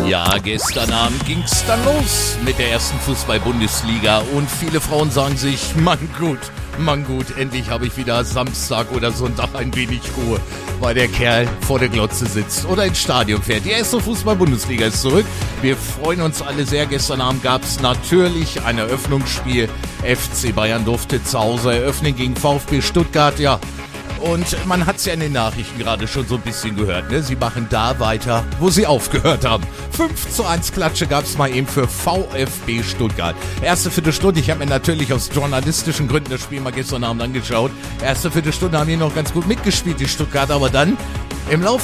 Ja, gestern Abend ging's dann los mit der ersten Fußball-Bundesliga und viele Frauen sagen sich, Mann gut, endlich habe ich wieder Samstag oder Sonntag ein wenig Ruhe, weil der Kerl vor der Glotze sitzt oder ins Stadion fährt. Die erste Fußball-Bundesliga ist zurück. Wir freuen uns alle sehr. Gestern Abend gab's natürlich ein Eröffnungsspiel. FC Bayern durfte zu Hause eröffnen gegen VfB Stuttgart, ja. Und man hat es ja in den Nachrichten gerade schon so ein bisschen gehört, ne? Sie machen da weiter, wo sie aufgehört haben. 5:1 Klatsche gab es mal eben für VfB Stuttgart. Erste Viertelstunde, ich habe mir natürlich aus journalistischen Gründen das Spiel mal gestern Abend angeschaut. Erste Viertelstunde haben die noch ganz gut mitgespielt, die Stuttgarter, aber dann im Laufe